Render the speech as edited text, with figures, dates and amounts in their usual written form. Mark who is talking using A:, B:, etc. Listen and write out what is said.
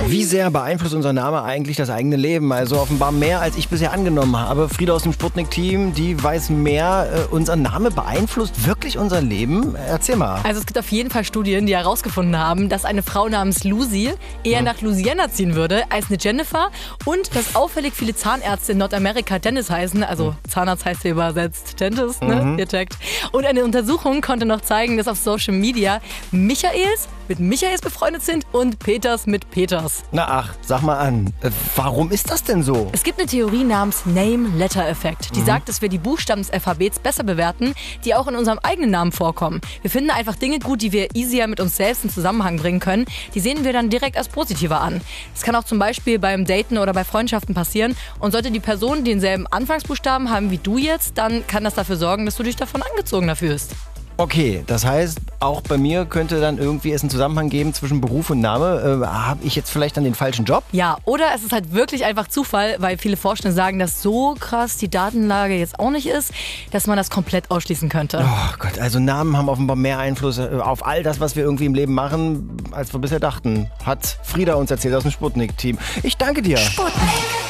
A: Wie sehr beeinflusst unser Name eigentlich das eigene Leben? Also offenbar mehr, als ich bisher angenommen habe. Frieda aus dem Sputnik-Team, die weiß mehr. Unser Name beeinflusst wirklich unser Leben? Erzähl mal.
B: Also es gibt auf jeden Fall Studien, die herausgefunden haben, dass eine Frau namens Lucy eher nach Louisiana ziehen würde als eine Jennifer und dass auffällig viele Zahnärzte in Nordamerika Dennis heißen. Also Zahnarzt heißt ja übersetzt Dentist, ne? Ihr checkt. Und eine Untersuchung konnte noch zeigen, dass auf Social Media Michaels mit Michaels befreundet sind und Peters mit Peters.
A: Na ach, sag mal an. Warum ist das denn so?
B: Es gibt eine Theorie namens Name-Letter-Effekt, die sagt, dass wir die Buchstaben des Alphabets besser bewerten, die auch in unserem eigenen Namen vorkommen. Wir finden einfach Dinge gut, die wir easier mit uns selbst in Zusammenhang bringen können. Die sehen wir dann direkt als positiver an. Das kann auch zum Beispiel beim Daten oder bei Freundschaften passieren. Und sollte die Person denselben Anfangsbuchstaben haben wie du jetzt, dann kann das dafür sorgen, dass du dich davon angezogener fühlst.
A: Okay, das heißt, auch bei mir könnte dann irgendwie es einen Zusammenhang geben zwischen Beruf und Name. Habe ich jetzt vielleicht dann den falschen Job?
B: Ja, oder es ist halt wirklich einfach Zufall, weil viele Forschende sagen, dass so krass die Datenlage jetzt auch nicht ist, dass man das komplett ausschließen könnte.
A: Oh Gott, also Namen haben offenbar mehr Einfluss auf all das, was wir irgendwie im Leben machen, als wir bisher dachten. Hat Frieda uns erzählt aus dem Sputnik-Team. Ich danke dir.
C: Sputnik.